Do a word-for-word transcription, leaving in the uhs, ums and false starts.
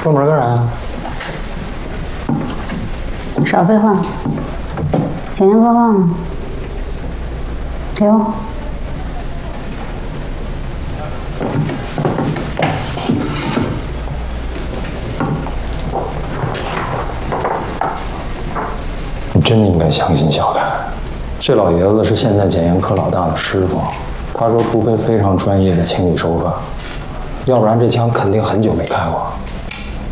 出门干啥呀？ 少废话，检验报告呢？给我。 你真的应该相信小凯，这老爷子是现在检验科老大的师傅，他说除非非常专业的清理手法，要不然这枪肯定很久没开过。